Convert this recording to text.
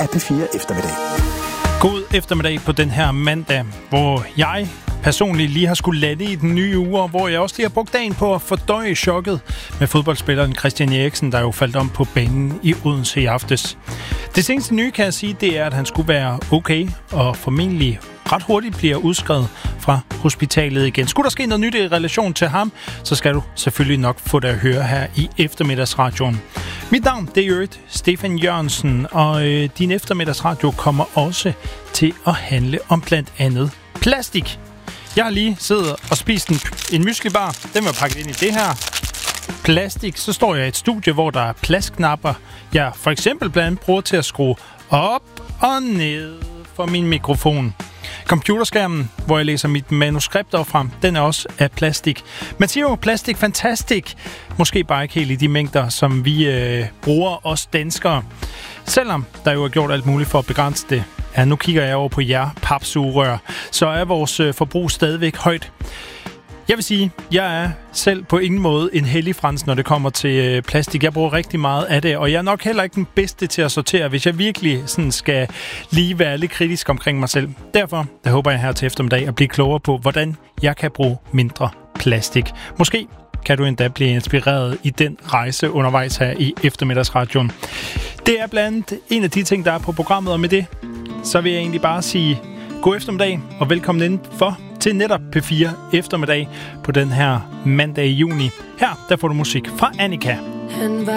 P4 Eftermiddag. God eftermiddag på den her mandag, hvor jeg personligt lige har skulle lande i den nye uge, hvor jeg også lige har brugt dagen på at fordøje chokket med fodboldspilleren Christian Eriksen, der jo faldt om på banen i Odense i aftes. Det seneste nye, kan jeg sige, det er, at han skulle være okay, og formentlig ret hurtigt bliver udskrevet fra hospitalet igen. Skulle der ske noget nyt i relation til ham, så skal du selvfølgelig nok få det at høre her i eftermiddagsradioen. Mit navn, det er Jørgen Stefan Jørgensen, og din eftermiddagsradio kommer også til at handle om blandt andet plastik. Jeg har lige siddet og spist en myslibar. Den var pakket ind i det her plastik. Så står jeg i et studie, hvor der er plastknapper. Jeg for eksempel blandt andet bruger til at skrue op og ned for min mikrofon. Computerskærmen, hvor jeg læser mit manuskript op frem, den er også af plastik. Man siger jo plastik fantastisk. Måske bare ikke helt i de mængder, som vi bruger os danskere. Selvom der jo er gjort alt muligt for at begrænse det. Ja, nu kigger jeg over på jer, papsugerør. Så er vores forbrug stadigvæk højt. Jeg vil sige, jeg er selv på ingen måde en hellig frans, når det kommer til plastik. Jeg bruger rigtig meget af det, og jeg er nok heller ikke den bedste til at sortere, hvis jeg virkelig sådan skal lige være lidt kritisk omkring mig selv. Derfor der håber jeg her til eftermiddag at blive klogere på, hvordan jeg kan bruge mindre plastik. Måske kan du endda blive inspireret i den rejse undervejs her i eftermiddagsradioen. Det er blandt en af de ting, der er på programmet, og med det, så vil jeg egentlig bare sige god eftermiddag og velkommen indenfor til netop P4 Eftermiddag på den her mandag i juni. Her der får du musik fra Annika.